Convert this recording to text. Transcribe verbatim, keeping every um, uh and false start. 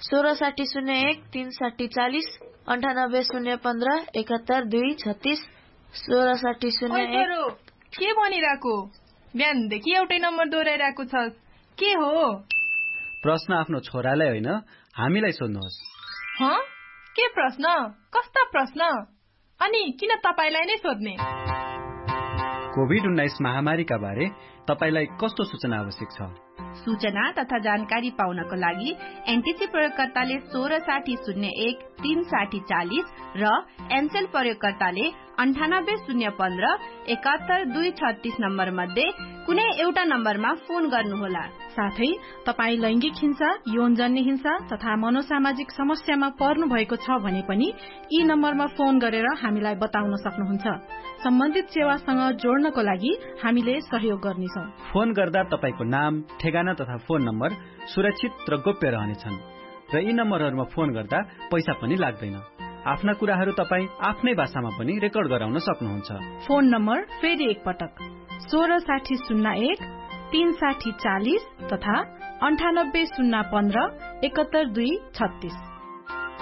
सोह्र साठी शून्य एक तीन साठी चालीस अन्ठानब्बे शून्य पन्ध्र एकात्तर दुई छत्तीस सोह्र साठी शून्य एक। के भनिरहेको? बिहानदेखि एउटै नम्बर दोहोऱ्याइरहेको छस्, के हो? प्रश्न आफ्नो छोरालाई होइन हामीलाई सोध्नुहोस्। ह? के प्रश्न? कस्ता प्रश्न? अनि किन तपाईलाई नै सोध्ने? कोभिड उन्नाइस महामारीका बारे तपाईलाई कस्तो सूचना आवश्यक छ? सूचना तथा जानकारी पाउनको लागि एनटिसी प्रयोगकर्ताले सोह्र साठी शून्य एक तीन साठी चालीस र एनसेल प्रयोगकर्ताले अन्ठानब्बे शून्य पन्ध्र एकात्तर दुई छत्तीस नम्बर मध्ये कुनै एउटा नम्बरमा फोन गर्नुहोला। साथै तपाई लैंगिक हिंसा, यौनजन्य हिंसा तथा मनोसामाजिक समस्यामा पर्नु भएको छ भने पनि यी नम्बरमा फोन गरेर हामीलाई बताउन सक्नुहुन्छ। सम्बन्धित सेवासँग जोड्नको लागि हामीले सहयोग गर्नेछौं। फोन गर्दा तपाईको नाम, ठेगाना तथा फोन नम्बर सुरक्षित र गोप्य रहनेछन् र यी नम्बरहरुमा फोन गर्दा पैसा पनि लाग्दैन। आफ्ना कुराहरू तपाई आफ्नै भाषामा पनि रेकर्ड गराउन सक्नुहुन्छ। फोन नम्बर फेरि एकपटक सोह्र साठी शून्य एक तीन साठी चालीस तथा अन्ठानब्बे शून्य पन्ध्र एकात्तर दुई छत्तीस।